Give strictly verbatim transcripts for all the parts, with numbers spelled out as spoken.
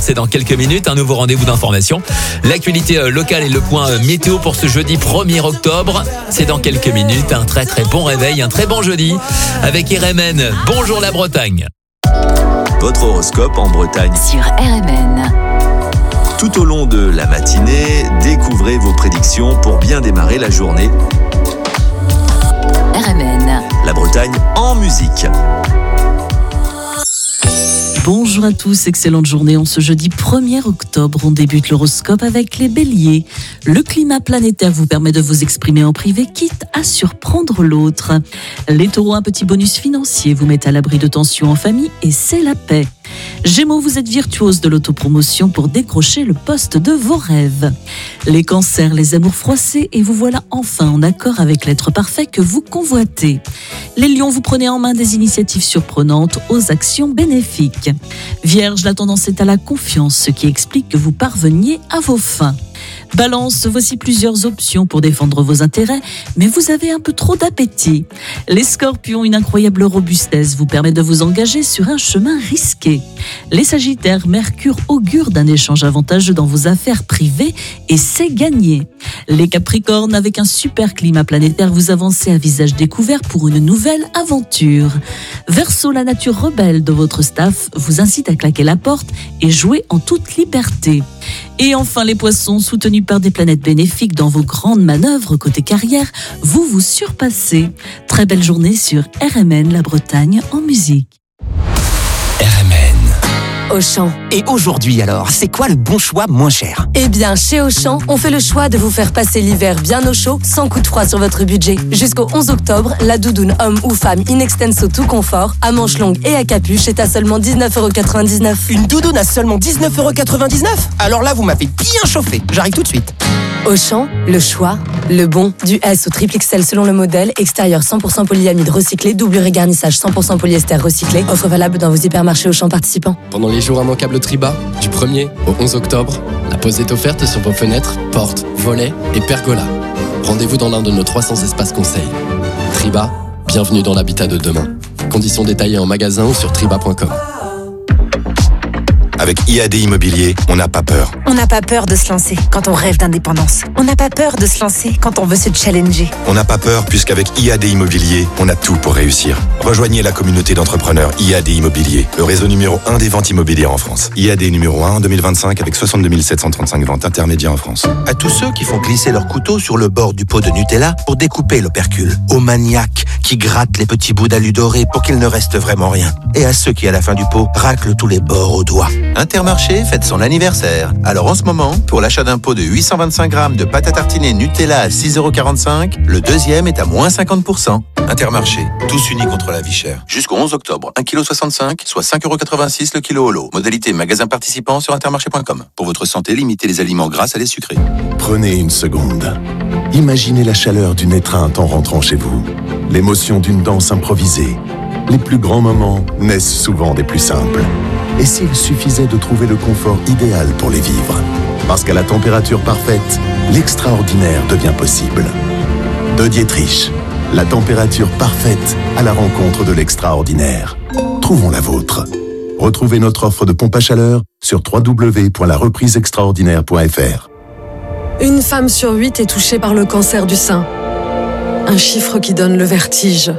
C'est dans quelques minutes, un nouveau rendez-vous d'information. L'actualité locale et le point météo pour ce jeudi premier octobre. C'est dans quelques minutes, un très très bon réveil, un très bon jeudi avec R M N. Bonjour la Bretagne. Votre horoscope en Bretagne. Sur R M N. Tout au long de la matinée, découvrez vos prédictions pour bien démarrer la journée. R M N. La Bretagne en musique. Bonjour à tous, excellente journée. En ce jeudi premier octobre, on débute l'horoscope avec les béliers. Le climat planétaire vous permet de vous exprimer en privé, quitte à surprendre l'autre. Les taureaux, un petit bonus financier vous met à l'abri de tensions en famille et c'est la paix. Gémeaux, vous êtes virtuose de l'autopromotion pour décrocher le poste de vos rêves. Les cancers, les amours froissés et vous voilà enfin en accord avec l'être parfait que vous convoitez. Les lions, vous prenez en main des initiatives surprenantes aux actions bénéfiques. Vierge, la tendance est à la confiance, ce qui explique que vous parveniez à vos fins. Balance, voici plusieurs options pour défendre vos intérêts, mais vous avez un peu trop d'appétit. Les scorpions, une incroyable robustesse vous permet de vous engager sur un chemin risqué. Les sagittaires, Mercure augure d'un échange avantageux dans vos affaires privées et c'est gagné. Les capricornes, avec un super climat planétaire, vous avancez à visage découvert pour une nouvelle aventure. Verseau, la nature rebelle de votre staff vous incite à claquer la porte et jouer en toute liberté. Et enfin les poissons, soutenus par des planètes bénéfiques dans vos grandes manœuvres côté carrière, vous vous surpassez. Très belle journée sur R M N, la Bretagne en musique. R M N. Auchan. Et aujourd'hui alors, c'est quoi le bon choix moins cher? Eh bien, chez Auchan, on fait le choix de vous faire passer l'hiver bien au chaud, sans coup de froid sur votre budget. Jusqu'au onze octobre, la doudoune homme ou femme in extenso tout confort, à manches longues et à capuche, est à seulement dix-neuf euros quatre-vingt-dix-neuf. Une doudoune à seulement dix-neuf euros quatre-vingt-dix-neuf? Alors là, vous m'avez bien chauffé. J'arrive tout de suite. Auchan, le choix, le bon. Du S au triple X L selon le modèle. Extérieur cent pour cent polyamide recyclé, doublure et garnissage cent pour cent polyester recyclé. Offre valable dans vos hypermarchés Auchan participants. Pendant les jours immanquables Triba, du premier au onze octobre, la pose est offerte sur vos fenêtres, portes, volets et pergolas. Rendez-vous dans l'un de nos trois cents espaces conseils. Triba, bienvenue dans l'habitat de demain. Conditions détaillées en magasin ou sur triba point com. Avec I A D Immobilier, on n'a pas peur. On n'a pas peur de se lancer quand on rêve d'indépendance. On n'a pas peur de se lancer quand on veut se challenger. On n'a pas peur puisqu'avec I A D Immobilier, on a tout pour réussir. Rejoignez la communauté d'entrepreneurs I A D Immobilier, le réseau numéro un des ventes immobilières en France. I A D numéro un en deux mille vingt-cinq avec soixante-deux mille sept cent trente-cinq ventes intermédiaires en France. À tous ceux qui font glisser leur couteau sur le bord du pot de Nutella pour découper l'opercule. Aux maniaques qui grattent les petits bouts d'alu doré pour qu'il ne reste vraiment rien. Et à ceux qui, à la fin du pot, raclent tous les bords au doigt. Intermarché fête son anniversaire. Alors en ce moment, pour l'achat d'un pot de huit cent vingt-cinq grammes de pâte à tartiner Nutella à six euros quarante-cinq, le deuxième est à moins cinquante pour cent. Intermarché, tous unis contre la vie chère. Jusqu'au onze octobre, un virgule soixante-cinq kilos, soit cinq euros quatre-vingt-six le kilo au lot. Modalité magasin participant sur intermarché point com. Pour votre santé, limitez les aliments gras à les sucrés. Prenez une seconde. Imaginez la chaleur d'une étreinte en rentrant chez vous. L'émotion d'une danse improvisée. Les plus grands moments naissent souvent des plus simples. Et s'il suffisait de trouver le confort idéal pour les vivre? Parce qu'à la température parfaite, l'extraordinaire devient possible. De Dietrich, la température parfaite à la rencontre de l'extraordinaire. Trouvons la vôtre. Retrouvez notre offre de pompe à chaleur sur w w w point la reprise extraordinaire point f r. Une femme sur huit est touchée par le cancer du sein. Un chiffre qui donne le vertige.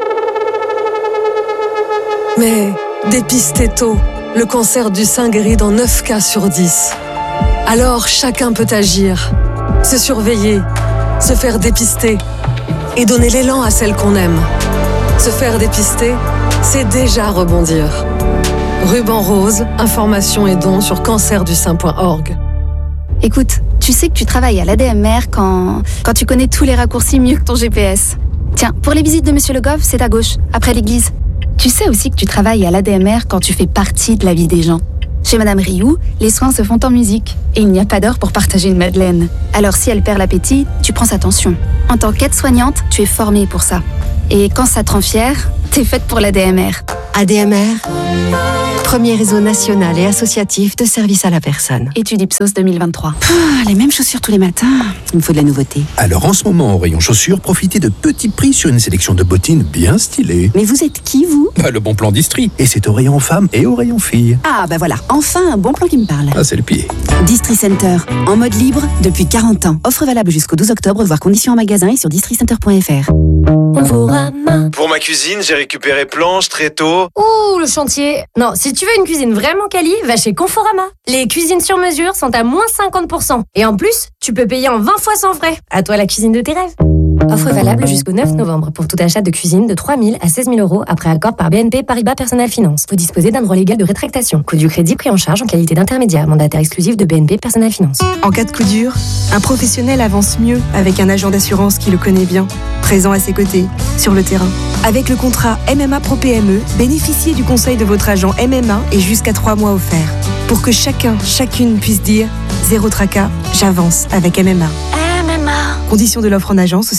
Mais dépistez tôt, le cancer du sein guérit dans neuf cas sur dix. Alors chacun peut agir, se surveiller, se faire dépister et donner l'élan à celle qu'on aime. Se faire dépister, c'est déjà rebondir. Ruban rose, informations et dons sur cancer du sein point org. Écoute, tu sais que tu travailles à l'A D M R quand, quand tu connais tous les raccourcis mieux que ton G P S. Tiens, pour les visites de Monsieur Le Goff, c'est à gauche, après l'église. Tu sais aussi que tu travailles à l'A D M R quand tu fais partie de la vie des gens. Chez Madame Rioux, les soins se font en musique. Et il n'y a pas d'heure pour partager une madeleine. Alors si elle perd l'appétit, tu prends sa tension. En tant qu'aide-soignante, tu es formée pour ça. Et quand ça te rend fière, t'es faite pour l'A D M R. A D M R, Premier réseau national et associatif de services à la personne. Étude Ipsos deux mille vingt-trois. Ah, les mêmes chaussures tous les matins. Il me faut de la nouveauté. Alors en ce moment, au rayon chaussures, profitez de petits prix sur une sélection de bottines bien stylées. Mais vous êtes qui, vous? Bah, le bon plan d'Istrie. Et c'est au rayon femmes et au rayon filles. Ah, bah voilà. Enfin, un bon plan qui me parle. Ah, c'est le pied. Distri Center. En mode libre depuis quarante ans. Offre valable jusqu'au douze octobre. Voir conditions en magasin et sur distri center point f r. Pour ma cuisine, j'ai récupéré planches, tréteaux. Ouh, le chantier. Non, si tu veux une cuisine vraiment quali, va chez Conforama. Les cuisines sur mesure sont à moins cinquante pour cent. Et en plus, tu peux payer en vingt fois sans frais. À toi la cuisine de tes rêves. Offre valable jusqu'au neuf novembre pour tout achat de cuisine de trois mille à seize mille euros après accord par B N P Paribas Personal Finance. Faut disposer d'un droit légal de rétractation. Coût du crédit pris en charge en qualité d'intermédiaire. Mandataire exclusif de B N P Personal Finance. En cas de coup dur, un professionnel avance mieux avec un agent d'assurance qui le connaît bien, présent à ses côtés, sur le terrain. Avec le contrat M M A Pro P M E, bénéficiez du conseil de votre agent M M A et jusqu'à trois mois offerts. Pour que chacun, chacune puisse dire « Zéro tracas, j'avance avec M M A ». M M A. Conditions de l'offre en agence